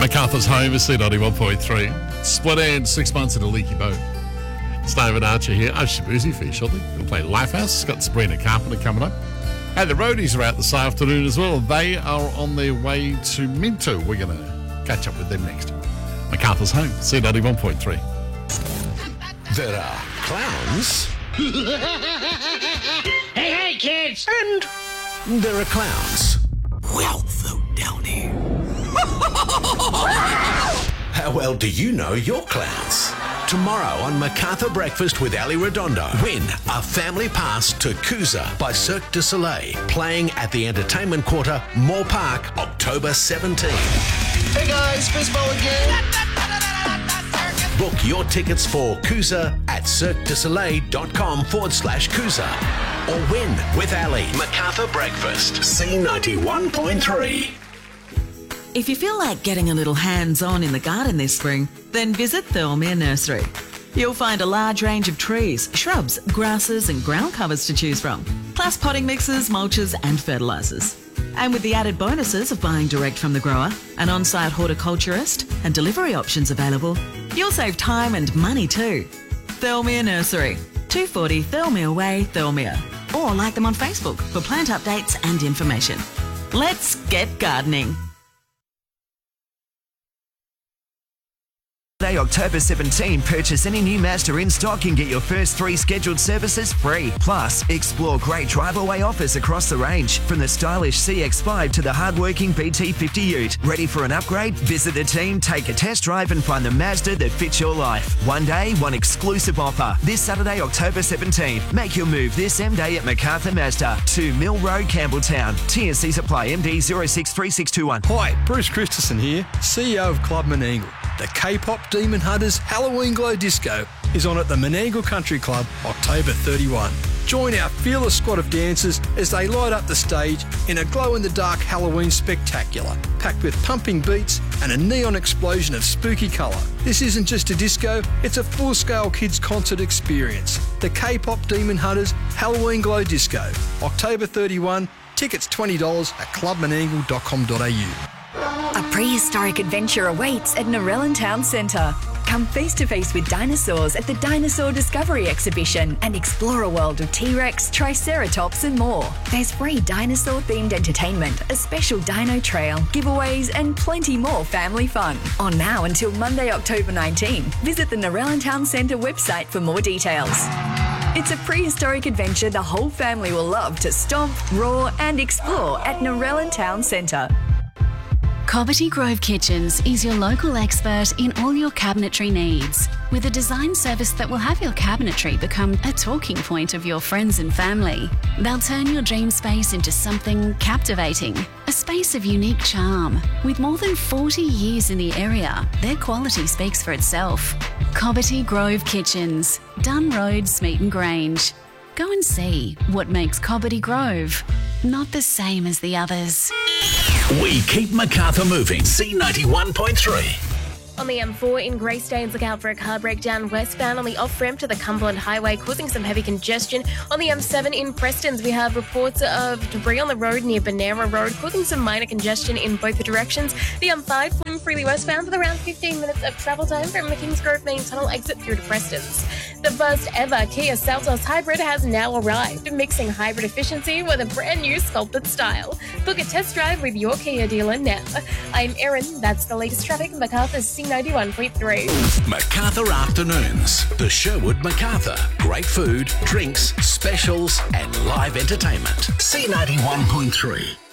MacArthur's home is C91.3. Split end, 6 months in a leaky boat. It's David Archer here. Ocean Boozy for you shortly. We'll play Lifehouse. Got Sabrina Carpenter coming up. Hey, the roadies are out this afternoon as well. They are on their way to Minto. We're going to catch up with them next. MacArthur's home, C91.3. There are clowns. Hey, kids! And there are clowns. Well, though, Downey. How well do you know your clowns? Tomorrow on MacArthur Breakfast with Ali Redondo, win a family pass to Kusa by Cirque du Soleil, playing at the Entertainment Quarter, Moore Park, October 17. Hey guys, Fistball again. Book your tickets for Kusa at cirquedusoleil.com/Kusa or win with Ali. MacArthur Breakfast, C91.3. If you feel like getting a little hands-on in the garden this spring, then visit Thirlmere Nursery. You'll find a large range of trees, shrubs, grasses and ground covers to choose from, plus potting mixes, mulches and fertilisers. And with the added bonuses of buying direct from the grower, an on-site horticulturist and delivery options available, you'll save time and money too. Thirlmere Nursery, 240 Thirlmere Way, Thirlmere. Or like them on Facebook for plant updates and information. Let's get gardening. Today, October 17, purchase any new Mazda in stock and get your first 3 scheduled services free. Plus, explore great drive-away offers across the range, from the stylish CX-5 to the hard-working BT50 Ute. Ready for an upgrade? Visit the team, take a test drive and find the Mazda that fits your life. One day, one exclusive offer. This Saturday, October 17. Make your move this M-Day at MacArthur Mazda, 2 Mill Road, Campbelltown. TNCs apply. MD 063621. Hi, Bruce Christensen here, CEO of Club Menangle. The K-pop Demon Hunters Halloween Glow Disco is on at the Menangle Country Club October 31. Join our fearless squad of dancers as they light up the stage in a glow-in-the-dark Halloween spectacular, packed with pumping beats and a neon explosion of spooky colour. This isn't just a disco, it's a full-scale kids concert experience. The K-pop Demon Hunters Halloween Glow Disco, October 31, tickets $20 at clubmenangle.com.au. A prehistoric adventure awaits at Narellan Town Centre. Come face to face with dinosaurs at the Dinosaur Discovery Exhibition and explore a world of T-Rex, Triceratops and more. There's free dinosaur-themed entertainment, a special dino trail, giveaways and plenty more family fun. On now until Monday, October 19. Visit the Narellan Town Centre website for more details. It's a prehistoric adventure the whole family will love to stomp, roar and explore at Narellan Town Centre. Cobbitty Grove Kitchens is your local expert in all your cabinetry needs, with a design service that will have your cabinetry become a talking point of your friends and family. They'll turn your dream space into something captivating, a space of unique charm. With more than 40 years in the area, their quality speaks for itself. Cobbitty Grove Kitchens, Dunn Road, Smeaton Grange. Go and see what makes Cobbitty Grove not the same as the others. We keep MacArthur moving. C91.3. On the M4 in Greystanes, look out for a car breakdown westbound on the off-ramp to the Cumberland Highway, causing some heavy congestion. On the M7 in Prestons, we have reports of debris on the road near Benera Road, causing some minor congestion in both the directions. The M5 flowing freely westbound with around 15 minutes of travel time from the Kingsgrove main tunnel exit through to Prestons. The first ever Kia Seltos Hybrid has now arrived, mixing hybrid efficiency with a brand new sculpted style. Book a test drive with your Kia dealer now. I'm Erin, that's the latest traffic in MacArthur's C91.3. MacArthur Afternoons. The Sherwood MacArthur. Great food, drinks, specials and live entertainment. C91.3.